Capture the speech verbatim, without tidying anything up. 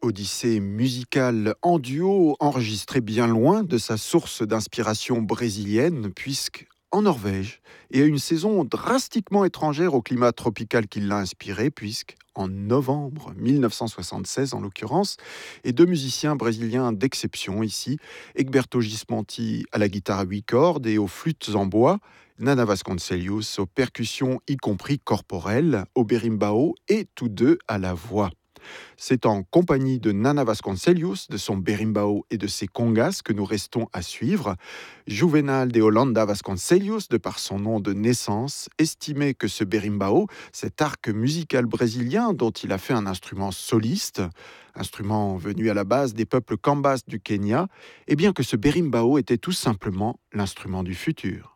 odyssée musicale en duo, enregistrée bien loin de sa source d'inspiration brésilienne, puisque en Norvège, et à une saison drastiquement étrangère au climat tropical qui l'a inspiré, puisque en novembre mille neuf cent soixante-seize en l'occurrence, et deux musiciens brésiliens d'exception ici, Egberto Gismonti à la guitare à huit cordes et aux flûtes en bois, Nana Vasconcelos aux percussions y compris corporelles, au berimbau et tous deux à la voix. C'est en compagnie de Nana Vasconcelos, de son berimbau et de ses congas que nous restons à suivre. Juvenal de Holanda Vasconcelos, de par son nom de naissance, estimait que ce berimbau, cet arc musical brésilien dont il a fait un instrument soliste, instrument venu à la base des peuples Kambas du Kenya, et bien que ce berimbau était tout simplement l'instrument du futur.